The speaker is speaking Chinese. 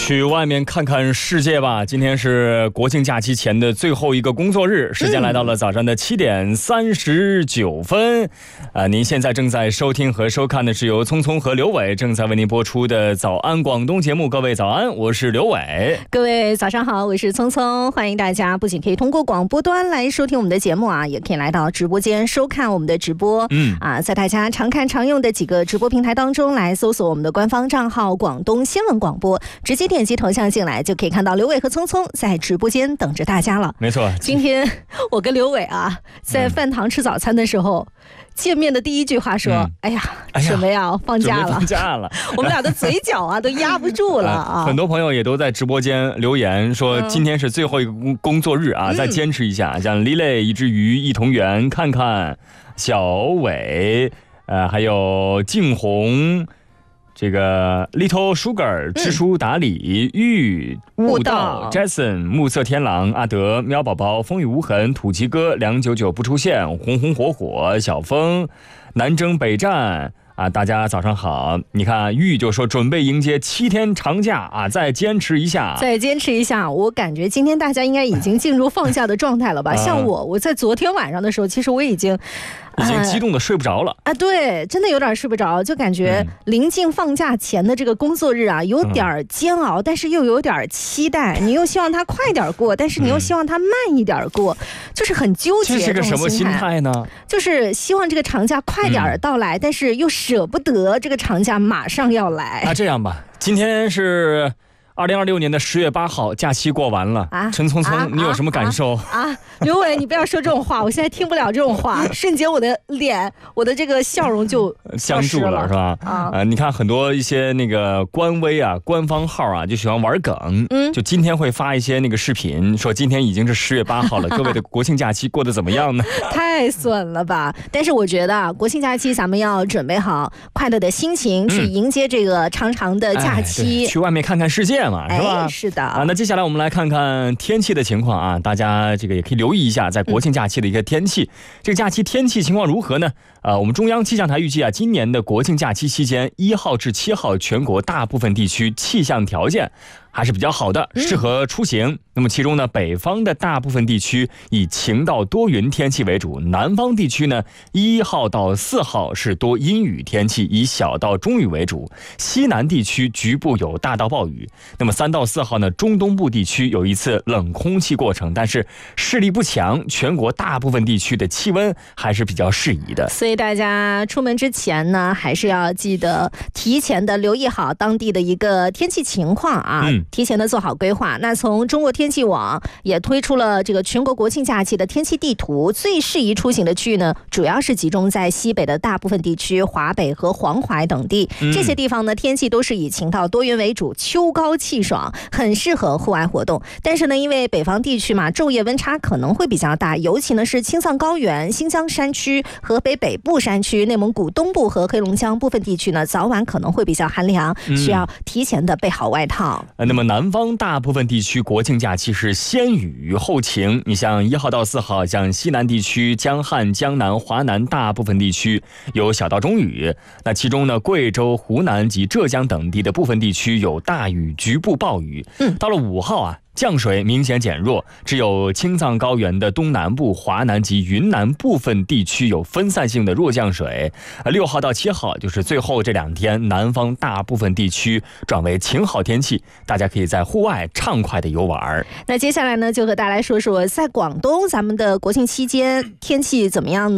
去外面看看世界吧。今天是国庆假期前的最后一个工作日，时间来到了早上的7点39分。您现在正在收听和收看的是由聪聪和刘伟正在为您播出的早安广东节目。各位早安，我是刘伟。 各位早上好，我是聪聪。欢迎大家不仅可以通过广播端来收听我们的节目啊，也可以来到直播间收看我们的直播。在大家常看常用的几个直播平台当中来搜索我们的官方账号广东新闻广播，直接点击头像进来就可以看到刘伟和聪聪在直播间等着大家了。 没错， 今天我跟刘伟啊在饭堂吃早餐的时候，见面的第一句话说：哎呀，什么呀，放假了。我们俩的嘴角啊都压不住了啊。 很多朋友也都在直播间留言说，今天是最后一个工作日啊，再坚持一下。像 Lily 一只鱼一同源看看，小伟，还有静红。这个 Little Sugar 知书达理玉悟道 Jason 暮色天狼阿德喵宝宝风雨无痕土鸡哥299不出现红红火火小风南征北战啊，大家早上好。你看玉就说准备迎接7天长假啊，再坚持一下。 我感觉今天大家应该已经进入放假的状态了吧？像我在昨天晚上的时候，其实我已经激动的睡不着了啊！对，真的有点睡不着，就感觉临近放假前的这个工作日啊，有点煎熬，但是又有点期待。你又希望它快点过，但是你又希望它慢一点过，就是很纠结。 这是个什么心态呢？ 就是希望这个长假快点到来，但是又舍不得这个长假马上要来。 这样吧，今天是2026年的10月8号，假期过完了啊！陈聪聪，你有什么感受啊？刘伟，你不要说这种话，我现在听不了这种话，瞬間我的脸，我的这个笑容就僵住了，是吧？你看很多一些那个官微啊、官方号啊，就喜欢玩梗，就今天会发一些那个视频，说今天已经是10月8号了，各位的国庆假期过得怎么样呢？ 太损了吧！但是我觉得国庆假期咱们要准备好快乐的心情，去迎接这个长长的假期， 去外面看看世界嘛，是吧？ 是的那接下来我们来看看天气的情况啊，大家这个也可以留意一下在国庆假期的一个天气。这个假期天气情况如何呢？我们中央气象台预计啊，今年的国庆假期期间1号至7号，全国大部分地区气象条件还是比较好的，适合出行。那么其中呢，北方的大部分地区以晴到多云天气为主，南方地区呢1号到4号是多阴雨天气，以小到中雨为主，西南地区局部有大到暴雨。那么3到4号呢，中东部地区有一次冷空气过程，但是势力不强，全国大部分地区的气温还是比较适宜的。 所以大家出门之前呢，还是要记得提前的留意好当地的一个天气情况啊，提前的做好规划。那从中国天气网也推出了这个全国国庆假期的天气地图，最适宜出行的区域呢，主要是集中在西北的大部分地区、华北和黄淮等地。这些地方呢，天气都是以晴到多云为主，秋高气爽，很适合户外活动。但是呢，因为北方地区嘛，昼夜温差可能会比较大，尤其呢是青藏高原、新疆山区、河北北部山区、内蒙古东部和黑龙江部分地区呢，早晚可能会比较寒凉，需要提前的备好外套。 那么南方大部分地区国庆假期是先雨后晴，你像1号到4号，像西南地区、江汉、江南、华南大部分地区有小到中雨。那其中呢，贵州、湖南及浙江等地的部分地区有大雨，局部暴雨。到了5号啊，降水明显减弱，只有青藏高原的东南部、华南及云南部分地区有分散性的弱降水。6号到7号就是最后这2天，南方大部分地区转为晴好天气，大家可以在户外畅快的游玩。 那接下来呢，就和大家来说说在广东咱们的国庆期间天气怎么样呢？